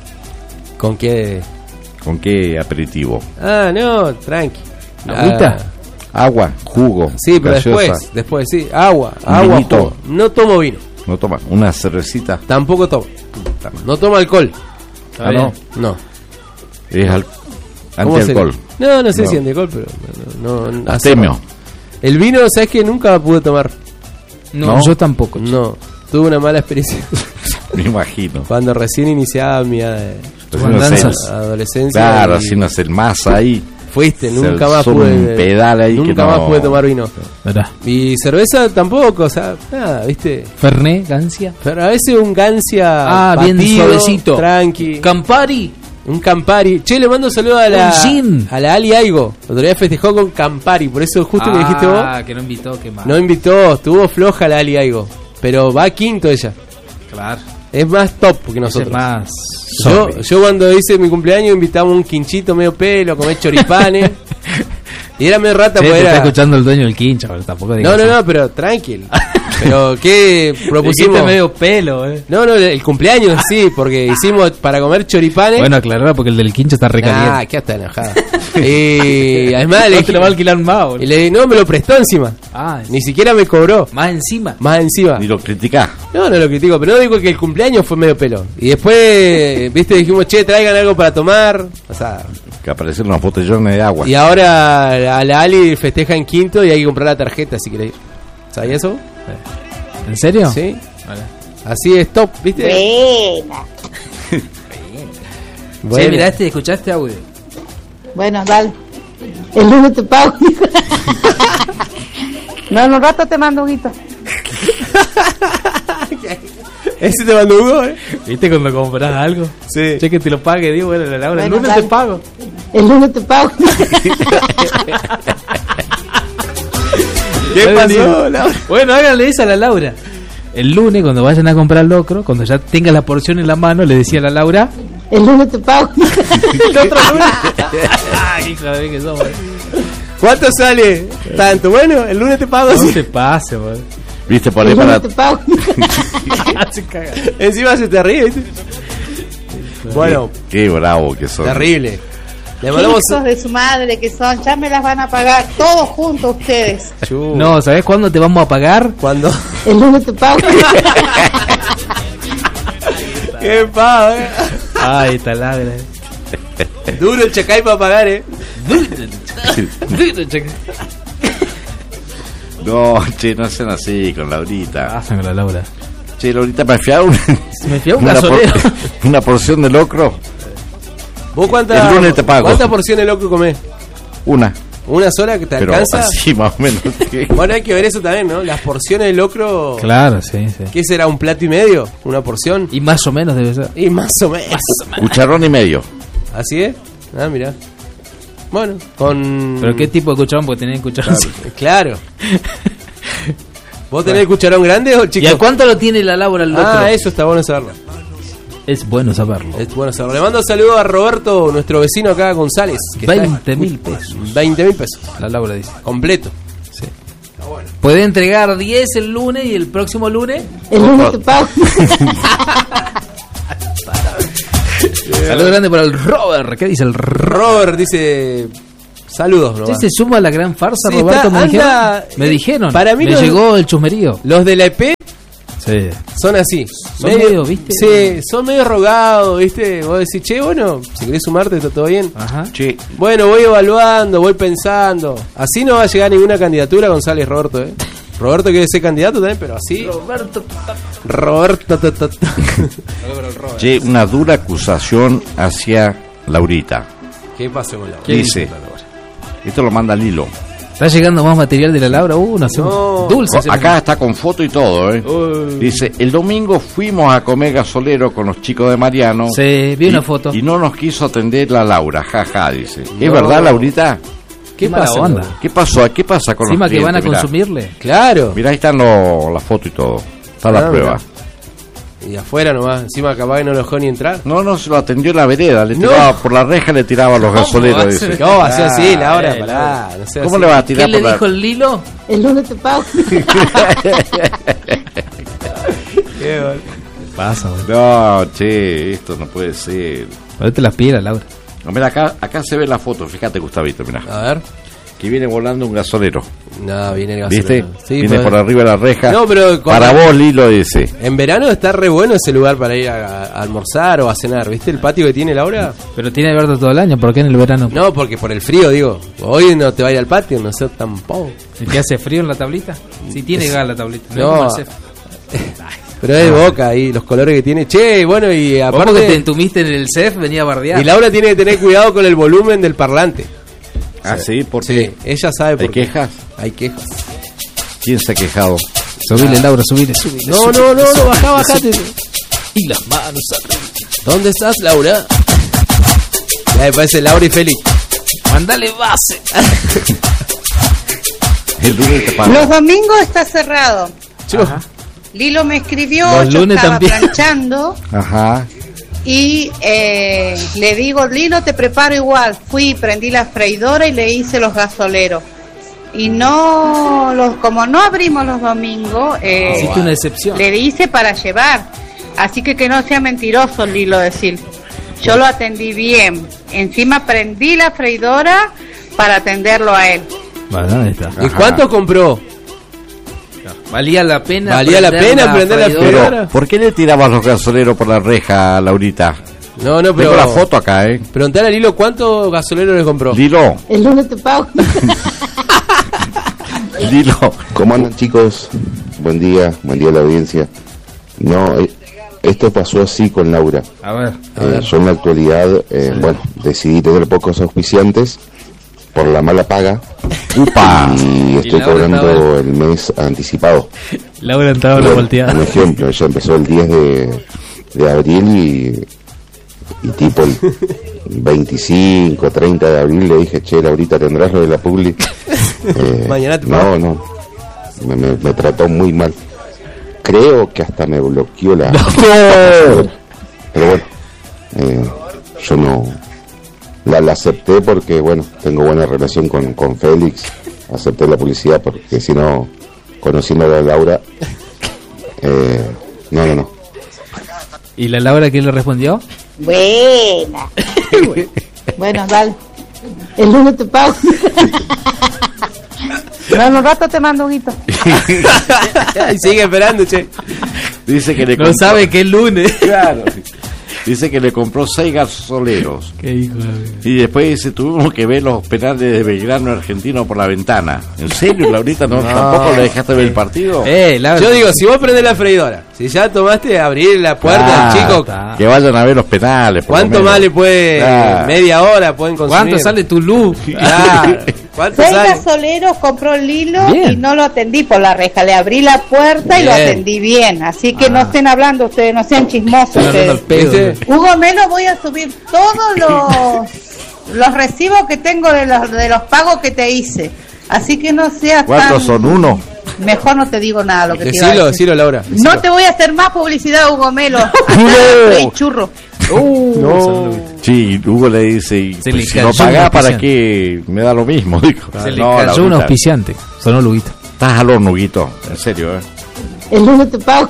¿Con qué? ¿Con qué aperitivo? Ah, no, tranqui. ¿Agüita? Ah, Agua, jugo. sí, pero gaseosa. después, después, sí. Agua, Un agua, vinito. jugo. No tomo vino. No toma. Una cervecita. Tampoco tomo. No tomo alcohol. Ah, no. No. Es al... ¿Cómo antialcohol. sería? No, no sé No. si antialcohol, pero no, no, no Astemio. El vino, ¿sabes que nunca pude tomar? No, ¿No? yo tampoco. No, tuve una mala experiencia Me imagino. cuando recién iniciaba mi eh, Pues Tus no sé. andanzas. adolescencia. Claro, y haciendo hacer masa ahí. Fuiste, Se nunca más alzó pude. un pedal ahí nunca que no- más pude tomar vino. ¿Verdad? Y cerveza tampoco, o sea, nada, ¿viste? Fernet, Gancia. Pero a veces un Gancia Ah, bien batido, suavecito. tranqui. Campari. Un Campari. Che, le mando un saludo a la, Un gin. a la Ali Aigo. El otro día festejó con Campari. Por eso justo que dijiste vos, Ah, que no invitó, qué mal. no invitó. Estuvo floja la Ali Aigo. Pero va quinto ella. Claro. Es más top que Ese nosotros. es más. Yo, sorry. yo cuando hice mi cumpleaños invitamos un quinchito medio pelo, a comer choripanes. Y era medio rata Che, porque te era... está escuchando el dueño del quincho, pero tampoco digas No, no, así. no, pero tranquilo. Pero ¿qué propusimos? Dijiste medio pelo, eh. No, no, el cumpleaños sí, porque hicimos para comer choripanes. Bueno, aclarar porque el del quincho está Ah, recaliente. qué hasta enojada. Y además le No te lo va a alquilar más, boludo. y le no, me lo prestó encima. Ah, Ni siquiera me cobró. más encima. Más encima. Ni lo criticás. No, no lo critico, pero no digo que el cumpleaños fue medio pelo. Y después, viste, dijimos, che, traigan algo para tomar. O sea, Que aparecieron unos botellones de agua. y ahora a la Ali festeja en quinto y hay que comprar la tarjeta si querés. ¿Sabías eso? ¿En serio? Sí. Vale. Así es top, ¿viste? Buena. Bueno. Che, miraste, escuchaste audio. Bueno, dale. El lunes te pago. No, en un rato te mando un hito. Ese te mandó Hugo, ¿eh? ¿Viste cuando compras algo? Sí. Che, que te lo pague, digo, bueno, la Laura, el Bueno, lunes dale. te pago. El lunes te pago. ¿Qué Dale, pasó, digo. Laura? Bueno, háganle eso a la Laura. El lunes, cuando vayan a comprar locro, cuando ya tengas la porción en la mano, le decía a la Laura. El lunes te pago. El otro lunes. Ah, qué hija de que sos, güey. ¿Cuánto sale? Tanto. Bueno, el lunes te pago. No sí. se pase, güey. Viste por ahí El para. lunes te pago. Se caga. Encima se te ríe, ¿viste? Bueno, Qué, qué bravo que son. terrible. Le mandamos. Hijos de su madre que son, ya me las van a pagar todos juntos ustedes. Chu. No, ¿sabés cuándo te vamos a pagar? Cuando. El lunes te pago. Qué pavo, eh. Ay, está Laura. Duro el chacay para pagar, eh. No, che, no sean así con Laurita. Pasan con la Laura. Che, Laurita, me fía un, Me fui a un una, por- gasolero. una porción de locro. ¿Vos cuántas El lunes te pago. ¿Cuántas porciones de loco comés? Una. ¿Una sola que te Pero alcanza? así más o menos. Bueno, hay que ver eso también, ¿no? Las porciones de locro. Claro, sí, sí. ¿Qué será? ¿Un plato y medio? ¿Una porción? Y más o menos debe ser. Y más o menos. Cucharón y medio. ¿Así es? Ah, mirá. Bueno, con. ¿Pero qué tipo de cucharón? Porque tenés cucharón. Claro. ¿Vos tenés el cucharón grande o chico? ¿Y a cuánto lo tiene la Laura el locro? Ah, eso está bueno saberlo. Es bueno saberlo. Es bueno saberlo. Le mando un saludo a Roberto, nuestro vecino acá, González. veinte mil pesos. veinte mil pesos. La Laura dice. Completo. Sí. Bueno. Puede entregar diez el lunes y el próximo lunes. El lunes te pago. Saludo grande para el Robert. ¿Qué dice el Robert? Robert dice... Saludos, ¿Usted se suma a la gran farsa, sí, Roberto? Está, me, anda, dijeron, me dijeron. Para mí me los, llegó el chusmerío. Los de la E P sí. son así. Son medio, medio, ¿viste? Sí, son medio rogados, ¿viste? Vos decís, che, bueno, si querés sumarte, está todo bien. Ajá. Sí. Bueno, voy evaluando, voy pensando. Así no va a llegar ninguna candidatura, González Roberto, ¿eh? Roberto quiere ser candidato también, pero así. Roberto. Roberto. Sí, una dura acusación hacia Laurita. ¿Qué pasó con Laura? Dice, esto lo manda Lilo. Está llegando más material de la Laura. Uh, no sé. No. Dulce. Oh, acá está con foto y todo, ¿eh? Uy. Dice, el domingo fuimos a comer gasolero con los chicos de Mariano. Sí, vi y, una foto. Y no nos quiso atender la Laura, jaja, dice. No. ¿Es verdad, Laurita? ¿Qué, ¿Qué pasa? Onda? ¿Qué pasó? ¿Qué pasa con Encima los clientes? Que van a mirá. consumirle. Claro. Mirá, ahí están lo, la foto y todo. Está la prueba. Y afuera nomás, encima capaz que no lo dejó ni entrar. No, no, se lo atendió en la vereda, le tiraba no. por la reja, le tiraba a los gasoleros. Dice. ¿Cómo va a ser así, Laura? Ah, pará, no sé ¿Cómo así. le va a tirar ¿Qué por le la... dijo el Lilo? El lunes te pago. Qué bueno. Pasa, güey. No, che, esto no puede ser. Ponete las piedras, Laura. No, mira, acá, acá se ve la foto, fíjate, Gustavito, mira. A ver. Que viene volando un gasolero. No, viene el gasolero. ¿Viste? Sí, viene pues... por arriba de la reja. No, pero para vos, Lilo, ese. En verano está re bueno ese lugar para ir a, a almorzar o a cenar. ¿Viste el patio que tiene Laura? Pero tiene abierto todo el año, ¿por qué en el verano? No, porque por el frío, digo. Hoy no te va a ir al patio, no sé, tampoco. ¿Y qué hace frío en la tablita? Sí, tiene es... gas la tablita. No, no pero es de Boca ahí, los colores que tiene. Che, bueno, y aparte... Vos que te entumiste en el C E F, venía a bardear. Y Laura tiene que tener cuidado con el volumen del parlante. Ah, sí, ¿por sí, qué? Ella sabe por ¿Hay qué. quejas? Hay quejas. ¿Quién se ha quejado? Subile, Laura, subile, subile. No, subile, no, no, subile, no, bajá, bajate. Y las manos arriba. ¿Dónde estás, Laura? Ya me parece Laura y Félix. Mandale base. El lunes te pago. Los domingos está cerrado. Ajá. Lilo me escribió, Los yo lunes estaba también. planchando. Ajá. Y eh, le digo, Lilo, te preparo igual. Fui, prendí la freidora y le hice los gasoleros. Y no, los, como no abrimos los domingos, eh, hiciste una excepción. Le hice para llevar. Así que que no sea mentiroso, Lilo, decir. Yo lo atendí bien. Encima prendí la freidora para atenderlo a él. Bueno, ahí está. ¿Y cuánto compró? Valía la pena. Valía la pena prender la freidora. Pero, ¿por qué le tirabas los gasoleros por la reja, Laurita? No, no, pero... Tengo la foto acá, ¿eh? Preguntale a Lilo cuántos gasoleros le compró. Lilo. El lunes te pago. Lilo. ¿Cómo andan, chicos? Buen día, buen día a la audiencia. No, eh, esto pasó así con Laura. A ver. A eh, ver. Yo en la actualidad, eh, sí. bueno, decidí tener pocos auspiciantes por la mala paga. Upa. Y estoy y cobrando estaba... el mes anticipado. Laura entraba bueno, la volteada. Un ejemplo, ella empezó el diez de, de abril y, y tipo el veinticinco, treinta de abril le dije, che, Laurita, ¿tendrás lo de la publi? Eh, Mañana te no, pago. no, me, me, me trató muy mal. Creo que hasta me bloqueó la... No. Pero bueno, eh, yo no... La, la acepté porque, bueno, tengo buena relación con, con Félix. Acepté la publicidad porque si no, conociendo a la Laura... Eh, no, no, no. ¿Y la Laura quién le respondió? Buena. Bueno, dale. El lunes te pago. En un rato te mando un hito. Y sigue esperando, che. Dice que le No compró... sabe que es lunes. Claro. Dice que le compró seis gasoleros. Qué hijo de... Y después dice, tuvimos que ver los penales de Belgrano Argentino por la ventana. ¿En serio, Laurita? ¿No, No. ¿Tampoco le dejaste ver el partido? Eh, Laura. Yo digo, si vos prendés la freidora, si ya tomaste abrir la puerta Ah, al chico, está. Que vayan a ver los penales. por lo ¿cuánto menos. más le puede? Ah. Media hora pueden consumir. ¿Cuánto sale tu luz? Claro. ¿Cuánto Seis sale? gasoleros compró Lilo Bien. y no lo atendí por la reja. Le abrí la puerta y lo Bien. atendí bien. Así que Ah. no estén hablando ustedes, no sean chismosos Estoy hablando al ustedes. pedo. ¿Viste? Hugo Melo, voy a subir todos los, los recibos que tengo de los, de los pagos que te hice. Así que no seas ¿Cuántos tan... son? ¿Uno? Mejor no te digo nada lo que te iba a Decilo, decir. decilo, Laura. Decilo. No te voy a hacer más publicidad, Hugo Melo. No. Churro. Uh, No. Sí, Hugo le dice, y, Se pues, le si cayó no un pagás, ¿para auspiciante. qué? Me da lo mismo, dijo. Se le No, cayó un Laurita, auspiciante. Sonó Luguito. estás al horno, Huguito, en serio, ¿eh? El lunes te pago.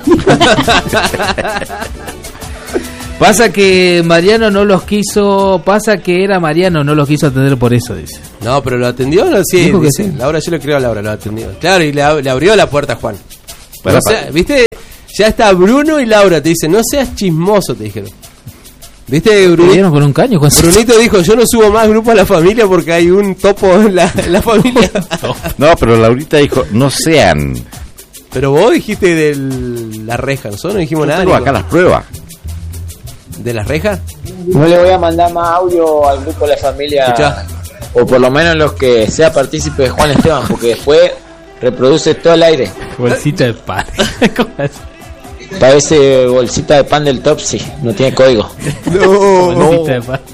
Pasa que Mariano no los quiso. Pasa que era Mariano, no los quiso atender por eso, dice. No, pero lo atendió, no, sí, Dijo que dice. sí. Laura, yo le creo a Laura, lo atendió. Claro, y le, ab- le abrió la puerta a Juan. Pero No sea- ¿viste? Ya está Bruno y Laura, te dicen, no seas chismoso, te dijeron. ¿Viste, ¿Te Brunito? dieron con un caño? Con Brunito dijo, yo no subo más grupo a la familia porque hay un topo en la, en la familia. No, pero Laurita dijo, no sean. Pero vos dijiste de la reja, nosotros no dijimos Yo nada. tengo Nico. acá las pruebas. ¿De las rejas? No le voy a mandar más audio al grupo de la familia, Escuchá. o por lo menos los que sea partícipe de Juan Esteban, porque después reproduce todo el aire. Bolsita de pan. ¿Cómo es? Parece bolsita de pan del Topsy, no tiene código. No, Bolsita de pan.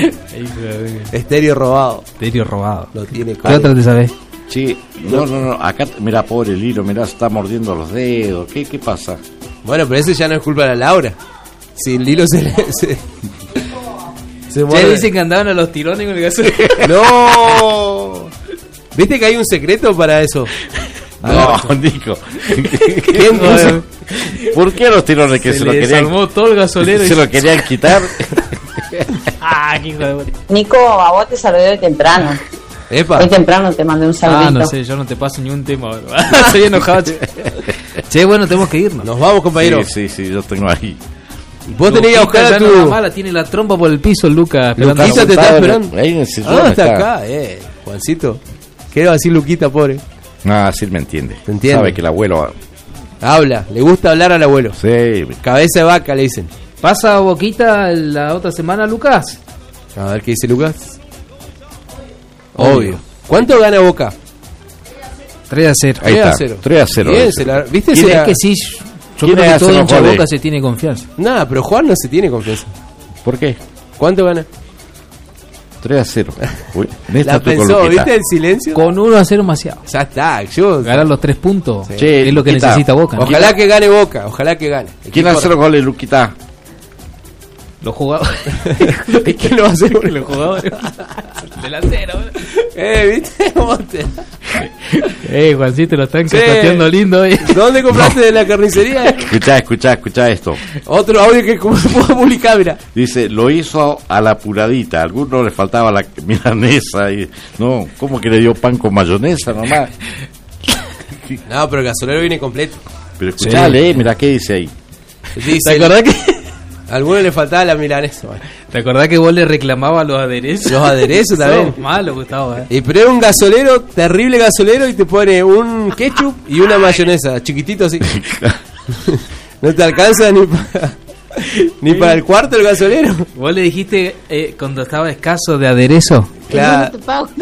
Estéreo robado. Estéreo robado. No tiene ¿Qué otra te sabes? Sí, no, no, no, acá, mira, pobre Lilo, mira, se está mordiendo los dedos. ¿Qué, qué pasa? Bueno, pero ese ya no es culpa de la Laura. Si el Lilo se le... Se, se Ya muerde. dicen que andaban a los tirones con el gasolero. ¡No! ¿Viste que hay un secreto para eso? No, Nico. ¿Quién puso? ¿Por qué los tirones que se, Se lo le querían, desarmó todo el gasolero. se lo querían quitar? Ah, qué hijo de puta. Nico, a vos te saludé de temprano. Epa. Hoy temprano te mandé un saludito. Ah, no sé, yo no te paso ni un tema. Estoy enojado. Che. Che, bueno, tenemos que irnos. Nos vamos, compañero. Sí, sí, sí, yo tengo ahí. Vos tenés que ir a buscar Luquita a ya no da tu... mala, tiene la trompa por el piso, Lucas. esperando Luquita a- te está Sentado en el- esperando. ahí en el sillón Ah, está está. acá, eh. Juancito. ¿Qué va a decir Luquita, pobre? No, sí me entiende. ¿Te entiende? Sabe que el abuelo... Habla, le gusta hablar al abuelo. Sí, Cabeza de vaca, le dicen. ¿Pasa Boquita la otra semana, Lucas? A ver qué dice Lucas. Obvio. ¿Cuánto gana Boca? tres a cero. ahí tres a está. cero. tres a cero. Bien, dice. se la- ¿viste? ¿Quién Se es la- que sí? Yo ¿Quién creo que hace todo los hincha goles? Boca se tiene confianza. Nah, pero Juan no se tiene confianza. ¿Por qué? ¿Cuánto gana? tres a cero. Uy, en esta La estoy con pensó, Luquita. ¿viste el silencio? Con uno a cero demasiado. Ya está, yo... Ganar los tres puntos Sí. Che, es lo que Luquita, necesita Boca. ¿no? Ojalá que gane Boca, ojalá que gane. ¿Quién hace los goles, Luquita? Los jugadores. ¿Quién lo va a hacer? Los jugadores. Delantero. Eh, ¿viste? ¿Cómo te- Eh, Juancito, lo están Sí. cacateando lindo hoy. ¿Dónde compraste de la carnicería? Escuchá, escuchá, escuchá esto. Otro audio que como puedo publicar, mira. Dice, lo hizo a la apuradita. A algunos le faltaba la milanesa. Y, no, ¿cómo que le dio pan con mayonesa nomás? No, pero el gasolero viene completo. Pero escuchale, eh, mira qué dice ahí. Dice, ¿Te acordás que, a algunos le faltaba la milanesa. Bueno. ¿Te acordás que vos le reclamabas los aderezos? Los aderezos también. Sos malo, Gustavo. Eh. Y pero era un gasolero, terrible gasolero, y te pone un ketchup y una mayonesa, chiquitito así. No te alcanza ni para, ni para el cuarto el gasolero. Vos le dijiste eh, cuando estaba escaso de aderezo. Claro.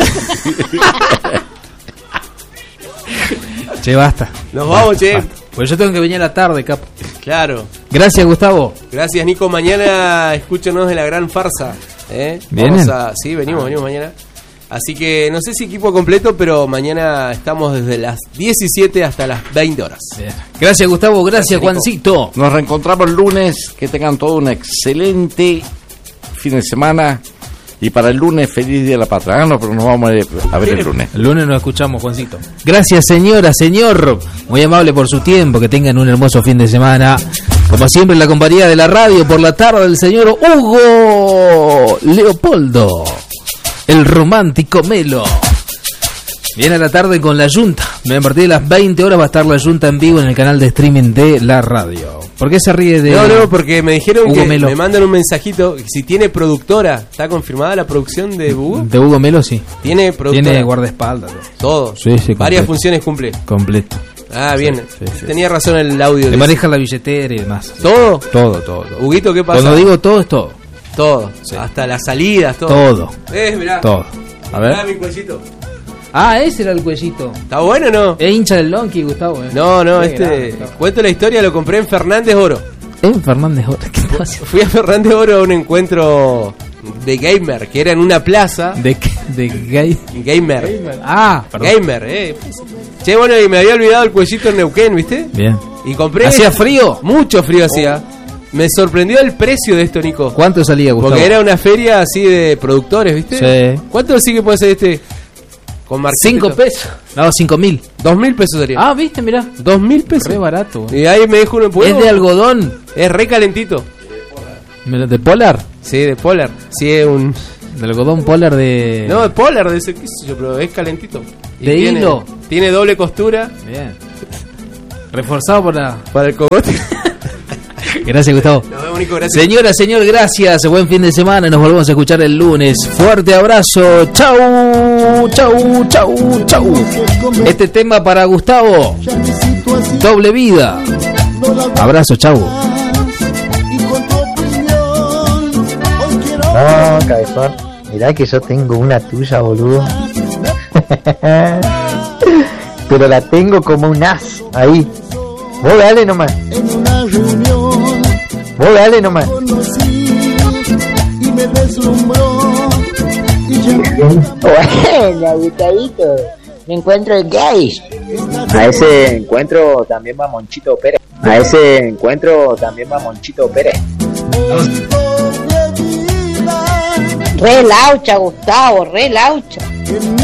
Che, basta. Nos vamos, che. Basta. Pues yo tengo que venir a la tarde, capo. Claro. Gracias, Gustavo. Gracias, Nico. Mañana escúchanos de la gran farsa. ¿eh? ¿Vienen? Vamos a, sí, venimos, venimos mañana. Así que no sé si equipo completo, pero mañana estamos desde las diecisiete hasta las veinte horas. Bien. Gracias, Gustavo. Gracias, Nico. Juancito. Nos reencontramos el lunes. Que tengan todo un excelente fin de semana. Y para el lunes, feliz Día de la Patria. Ah, no, pero nos vamos a ver, a ver el lunes. El lunes nos escuchamos, Juancito. Gracias, señora, señor. Muy amable por su tiempo. Que tengan un hermoso fin de semana. Como siempre, en la compañía de la radio, por la tarde, del señor Hugo Leopoldo, el romántico Melo. Viene a la tarde con la Junta. A partir de las veinte horas va a estar la Junta en vivo en el canal de streaming de la radio. ¿Por qué se ríe de...? No, no, porque me dijeron Hugo que Melo. me mandan un mensajito. Si tiene productora, ¿está confirmada la producción de Hugo? De Hugo Melo, sí. Tiene productora. Tiene guardaespaldas. Todo. Sí, sí, Varias completo. funciones cumple. Completo. Ah, bien. Sí, sí, Tenía razón el audio. Le de- maneja la billetera y demás. ¿Todo? Todo, todo, todo. Huguito, ¿qué pasa? Cuando digo todo, es todo. Todo. Hasta las salidas, todo. Todo. Eh, mirá. Todo. A Mirá ver. mi cuellito. Ah, ese era el cuellito. ¿Está bueno o no? Es hincha del Donkey, Gustavo. Eh. No, no, Qué este. grande, Gustavo. Cuento la historia, lo compré en Fernández Oro. En Fernández Oro. ¿Qué pasa? Fui a Fernández Oro a un encuentro de gamer, que era en una plaza. De, de gay. Gamer. Gamer. Ah, perdón. Gamer, eh. Che, bueno, y me había olvidado el cuellito en Neuquén, ¿viste? Bien. Y compré. ¿Hacía frío? Mucho frío hacía. Me sorprendió el precio de esto, Nico. ¿Cuánto salía, Gustavo? Porque era una feria así de productores, ¿viste? Sí. ¿Cuánto sí que puede ser este? Con marquito. Cinco pesos. No, cinco mil. Dos mil pesos sería. Ah, viste, mirá. Dos mil pesos. Re barato. Y ahí me dijo uno en ¿Es de algodón? Es re calentito. ¿De Polar? Sí, de Polar. Sí, es un... De algodón Polar de... No, de Polar, de ese, qué sé yo, pero es calentito. Y ¿De tiene, hilo? Tiene doble costura. Bien. Reforzado por la... Para el cogote. Gracias, Gustavo. Nos vemos, Nico, gracias. Señora, señor, gracias. Buen fin de semana. Nos volvemos a escuchar el lunes. Fuerte abrazo. Chau, chau, chau, chau. Este tema para Gustavo. Doble vida. Abrazo, chau. No, cabezón. Mirá que yo tengo una tuya, boludo. Pero la tengo como un as ahí. Vos dale nomás. Vos dale nomás. Bueno, Gustavito, me encuentro en gay. A ese encuentro también va Monchito Pérez. A ese encuentro también va Monchito Pérez. Re laucha, Gustavo, re laucha.